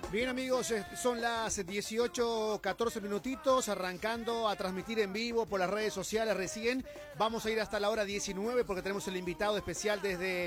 Bien amigos, son las 18:14 minutitos, arrancando a transmitir en vivo por las redes sociales recién. Vamos a ir hasta la hora 19 porque tenemos el invitado especial desde